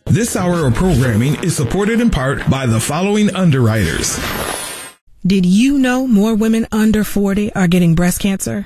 This hour of programming is supported in part by the following underwriters. Did you know more women under 40 are getting breast cancer?